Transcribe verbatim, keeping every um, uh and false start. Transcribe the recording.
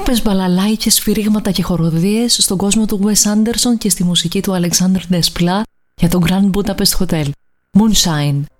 Έπαιζε μπαλαλάικες, σφυρίγματα και χοροδίες στον κόσμο του Wes Anderson και στη μουσική του Alexander Desplat για το Grand Budapest Hotel. Moonshine.